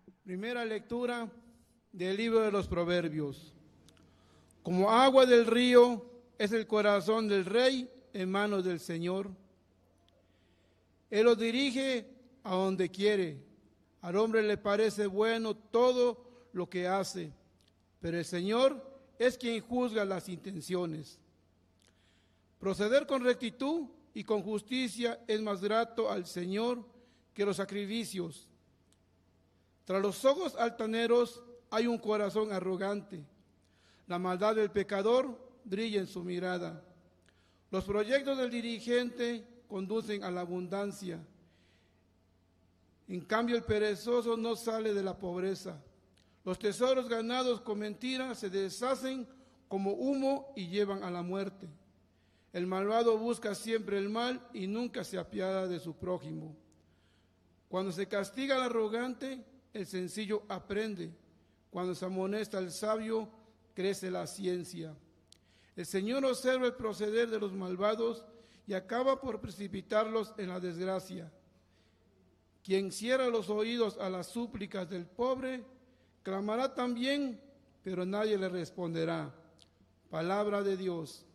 Primera lectura del libro de los Proverbios. Como agua del río es el corazón del rey en manos del Señor. Él lo dirige a donde quiere. Al hombre le parece bueno todo lo que hace, pero el Señor es quien juzga las intenciones. Proceder con rectitud y con justicia es más grato al Señor que los sacrificios. Tras los ojos altaneros hay un corazón arrogante. La maldad del pecador brilla en su mirada. Los proyectos del dirigente conducen a la abundancia. En cambio, el perezoso no sale de la pobreza. Los tesoros ganados con mentiras se deshacen como humo y llevan a la muerte. El malvado busca siempre el mal y nunca se apiada de su prójimo. Cuando se castiga al arrogante, el sencillo aprende. Cuando se amonesta al sabio, crece la ciencia. El Señor observa el proceder de los malvados y acaba por precipitarlos en la desgracia. Quien cierra los oídos a las súplicas del pobre, clamará también, pero nadie le responderá. Palabra de Dios.